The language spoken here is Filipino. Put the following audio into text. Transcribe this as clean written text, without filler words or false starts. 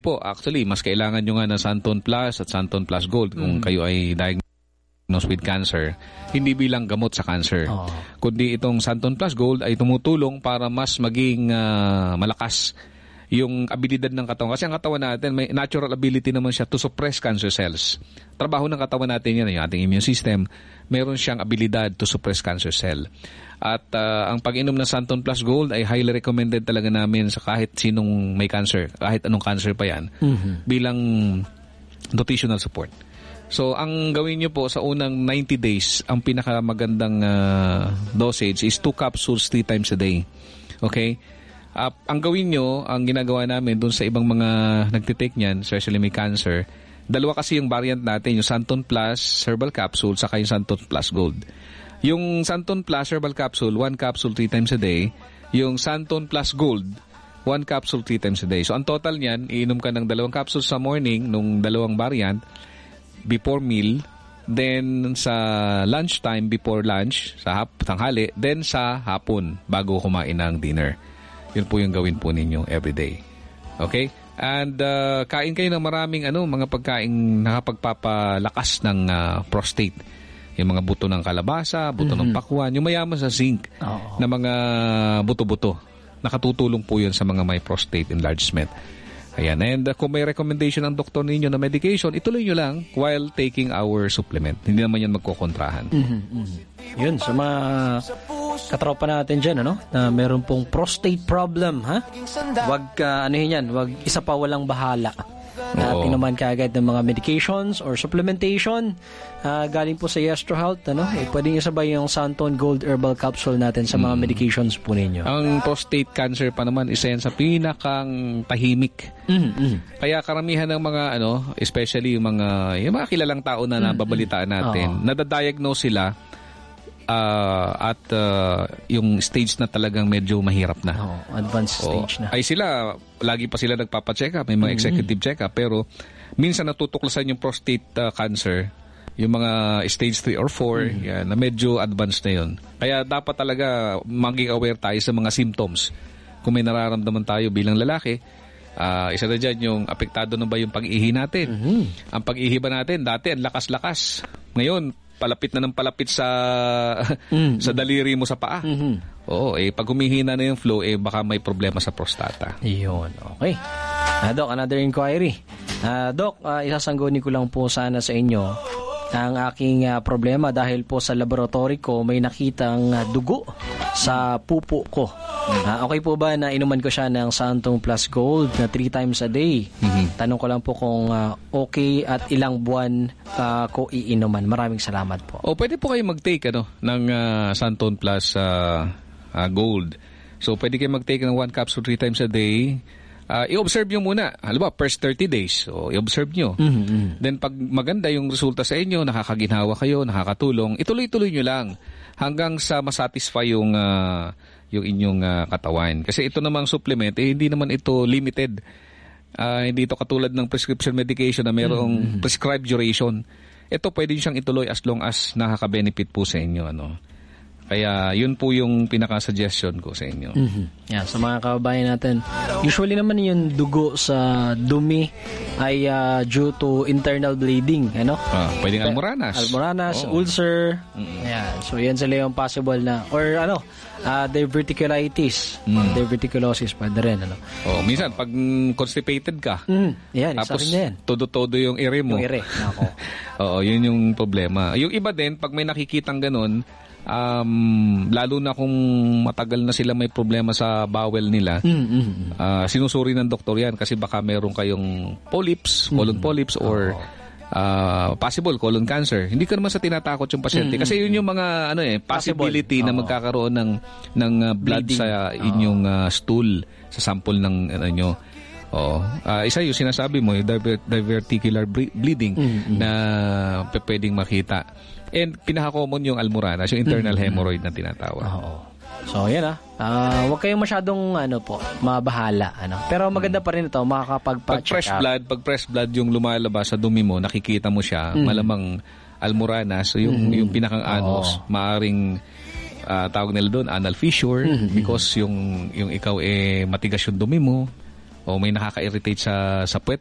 po, actually, mas kailangan nyo nga ng Santon Plus at Santon Plus Gold kung kayo ay diagnosed with cancer. Hindi bilang gamot sa cancer. Kundi itong Santon Plus Gold ay tumutulong para mas maging malakas yung abilidad ng katawan. Kasi ang katawan natin, may natural ability naman siya to suppress cancer cells. Trabaho ng katawan natin yan, yung ating immune system, meron siyang abilidad to suppress cancer cell. At ang pag-inom ng Santon Plus Gold ay highly recommended talaga namin sa kahit sinong may cancer, kahit anong cancer pa yan, bilang nutritional support. So, ang gawin nyo po sa unang 90 days, ang pinakamagandang dosage is 2 capsules 3 times a day. Okay? Ang gawin nyo, ang ginagawa namin dun sa ibang mga nagtitake niyan, especially may cancer, dalawa kasi yung variant natin, yung Santon Plus Herbal Capsule saka yung Santon Plus Gold. Yung Santon Plus Herbal Capsule, 1 capsule 3 times a day. Yung Santon Plus Gold, 1 capsule 3 times a day. So, ang total niyan, iinom ka ng 2 capsules sa morning, nung 2 variant, before meal, then sa lunchtime, before lunch, sa tanghali, then sa hapon, bago kumain ng dinner. Yun po yung gawin po ninyo everyday. Okay? And kain kayo ng maraming mga pagkain nakapagpapalakas ng prostate. Yung mga buto ng kalabasa, buto ng pakwan, yung mayaman sa zinc na mga buto-buto. Nakatutulong po yun sa mga may prostate enlargement. Ayan. And kung may recommendation ng doktor ninyo na medication, ituloy nyo lang while taking our supplement. Hindi naman yan magkukontrahan. Yun, sa mga katropa natin dyan, na meron pong prostate problem, ha? Wag, wag isa pa walang bahala. Naman kaagad ng mga medications or supplementation galing po sa Yestro Health, pwedeng isabay yung Santon Gold Herbal Capsule natin sa mga medications po ninyo. Ang prostate cancer pa naman, isa yan sa pinakang tahimik. Kaya karamihan ng mga especially yung mga kilalang tao na nababalitaan natin, nadadiagnose sila at yung stage na talagang medyo mahirap na. Advanced stage na. Ay sila, lagi pa sila nagpapacheck up, may mga executive check up, pero minsan natutuklasan yung prostate cancer, yung mga stage 3 or 4, yan, na medyo advanced na yun. Kaya dapat talaga maging aware tayo sa mga symptoms. Kung may nararamdaman tayo bilang lalaki, isa na dyan yung apektado na ba yung pag-ihi natin. Ang pag-ihi ba natin, dati ang lakas-lakas. Ngayon, palapit na ng palapit sa sa daliri mo sa paa. Oo, pag humihina na yung flow, baka may problema sa prostata. Iyon, okay. Doc, another inquiry. Doc, isasangguni ko lang po sana sa inyo ang aking problema dahil po sa laboratory ko may nakitang dugo sa pupo ko. Okay po ba na inuman ko siya ng Santon Plus Gold na 3 times a day? Tanong ko lang po kung okay at ilang buwan ko iinuman. Maraming salamat po. Pwede po kayo mag-take ng Santon Plus Gold. So pwede kayo mag-take ng 1 capsule 3 times a day. I-observe nyo muna. Halimbawa, first 30 days. So, i-observe nyo. Then, pag maganda yung resulta sa inyo, nakakaginhawa kayo, nakakatulong, ituloy-tuloy nyo lang hanggang sa masatisfy yung inyong katawan. Kasi ito namang supplement, hindi naman ito limited. Hindi ito katulad ng prescription medication na mayroong prescribed duration. Ito pwede siyang ituloy as long as nakaka-benefit po sa inyo. Kaya yun po yung pinaka-suggestion ko sa inyo. Yeah, sa mga kababayan natin, usually naman yung dugo sa dumi ay due to internal bleeding. Pwedeng almoranas. Ulcer. Yan. So yan sila yung possible na, or diverticulitis. Diverticulosis, pwede rin. Minsan, pag constipated ka, yan, tapos yan. todo-todo yung ere mo. Yung ere. Yun yung problema. Yung iba din, pag may nakikitang ganun, lalo na kung matagal na sila may problema sa bowel nila, sinusuri ng doktor yan kasi baka meron kayong polyps, colon polyps, or possible colon cancer. Hindi ka naman sa tinatakot yung pasyente kasi yun yung mga possibility na magkakaroon ng blood bleeding sa inyong stool sa sample ng nyo. Isa yung sinasabi mo, yung diverticular bleeding na pwedeng makita. And pinaka-common yung almoranas, yung internal hemorrhoid na tinatawag. So, yan huwag kayong masyadong mabahala. Pero maganda pa rin ito, makakapag-check up. Pag fresh blood yung lumalabas sa dumi mo, nakikita mo siya, malamang almoranas, so yung pinakang anus, maaring tawag nila doon, anal fissure, because yung ikaw matigas yung dumi mo, o may nakaka-irritate sa puwet